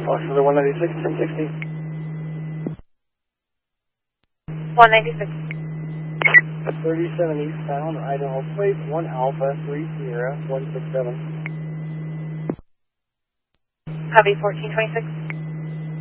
Foxtrot 196, 1060. 196. 37 eastbound, Idaho plate, 1 Alpha, 3 Sierra, 167. Copy 1426.